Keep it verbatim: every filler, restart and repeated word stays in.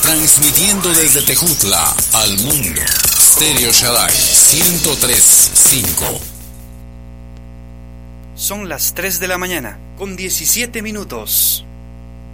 Transmitiendo desde Tejutla al mundo. Stereo Shaddai ciento tres punto cinco. Son las tres de la mañana, con diecisiete minutos.